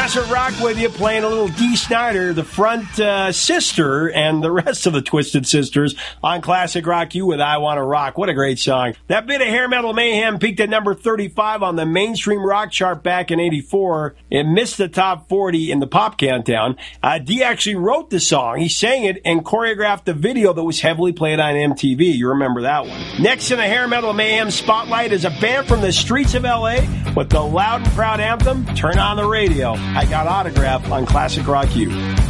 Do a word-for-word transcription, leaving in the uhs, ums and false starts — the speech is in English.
Classic Rock with you, playing a little Dee Snider, the front uh, sister, and the rest of the Twisted Sisters on Classic Rock U with I Wanna Rock. What a great song. That bit of hair metal mayhem peaked at number thirty-five on the mainstream rock chart back in eighty-four. It missed the top forty in the pop countdown. Uh, Dee actually wrote the song. He sang it and choreographed the video that was heavily played on M T V. You remember that one. Next in the hair metal mayhem spotlight is a band from the streets of L A with the loud and proud anthem, Turn on the Radio. I Got Autograph on Classic Rock U.